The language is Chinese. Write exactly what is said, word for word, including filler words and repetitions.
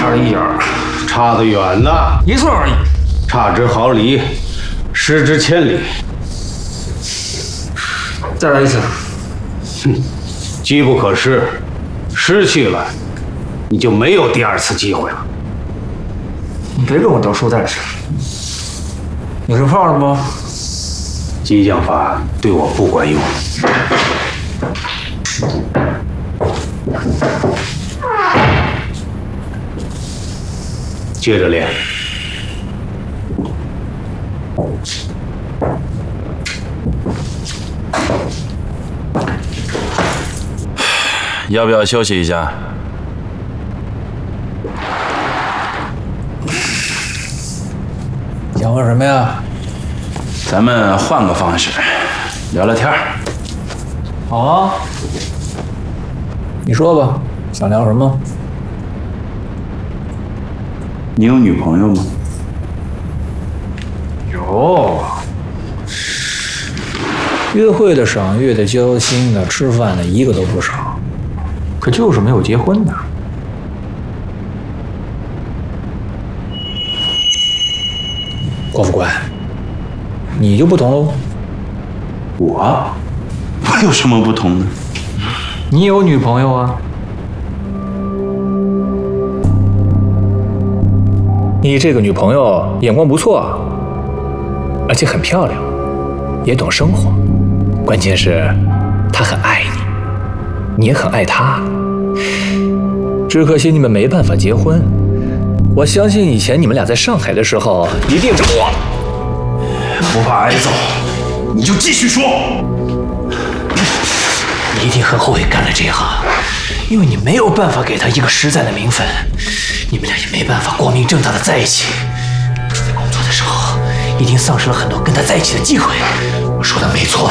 差了一点儿， 差得远呐， 一寸而已。 差之毫厘，失之千里。 再来一次。 哼，机不可失，失去了，你就没有第二次机会了。 你别跟我斗书带式。你是胖了吗？ 激将法对我不管用。接着练。 要不要休息一下？ 想问什么呀？ 咱们换个方式聊聊天儿。 好啊，你说吧，想聊什么？ 你有女朋友吗？ 有。约会的、赏月的、交心的、吃饭的，一个都不少，可就是没有结婚的。郭副官，你就不同喽。 我，我有什么不同呢？ 你有女朋友啊？你这个女朋友眼光不错，而且很漂亮，也懂生活。关键是，她很爱你，你也很爱她。只可惜你们没办法结婚。我相信以前你们俩在上海的时候，一定我不怕挨揍，你就继续说。 你一定很后悔干了这一行，因为你没有办法给她一个实在的名分，你们俩也没办法光明正大的在一起。在工作的时候，一定丧失了很多跟她在一起的机会。我说的没错